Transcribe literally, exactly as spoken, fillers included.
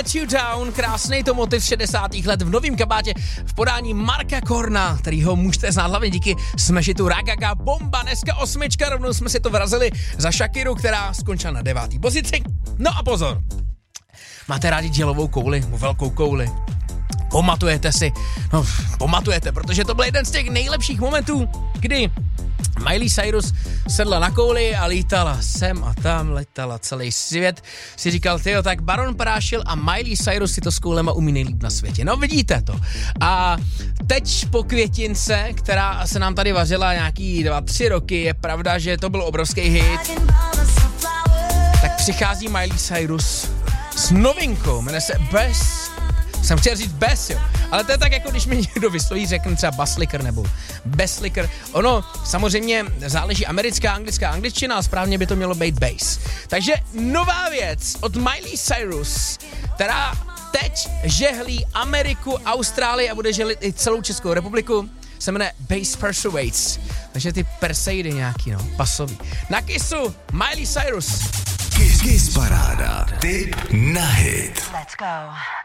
Let You Down, krásný to motiv z šedesátých let v novém kabátě v podání Marka Korna, kterýho můžete znát hlavně díky smashitu Ragaga Bomba. Dneska osmička, rovnou jsme si to vrazili za Shakiru, která skončila na devátý pozici. No a pozor, máte rádi gelovou kouli, velkou kouli? Pamatujete si, no pamatujete, protože to byl jeden z těch nejlepších momentů, kdy Miley Cyrus sedla na kouli a lítala sem a tam, letala celý svět. Si říkal, tyjo, tak Baron prášil a Miley Cyrus si to s koulema umí nejlíp na světě. No vidíte to. A teď po květince, která se nám tady vařila nějaký dva, tři roky, je pravda, že to byl obrovský hit, tak přichází Miley Cyrus s novinkou, jmenuje se Best. Jsem chtěl říct Best, jo. Ale to je tak, jako když mi někdo vysloví, řekne třeba Basslicker nebo Basslicker. Ono samozřejmě záleží americká, anglická, angličtina, ale správně by to mělo být bass. Takže nová věc od Miley Cyrus, která teď žehlí Ameriku, Austrálii a bude žehlit i celou Českou republiku, se jmenuje Bass Persuades. Takže ty perseidy nějaký, no, basový. Na Kissu Miley Cyrus. Kiss, Kiss paráda. Tip na hit. Let's go.